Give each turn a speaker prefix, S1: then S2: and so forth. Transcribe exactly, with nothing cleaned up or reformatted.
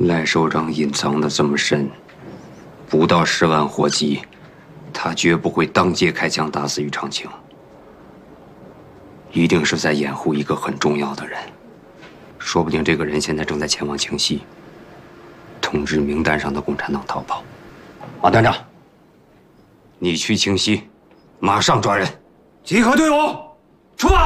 S1: 赖首长隐藏的这么深，不到十万火急，他绝不会当街开枪打死于长青，一定是在掩护一个很重要的人。说不定这个人现在正在前往清溪，通知名单上的共产党逃跑。马团长，你去清溪，马上抓人，
S2: 集合队伍，出发！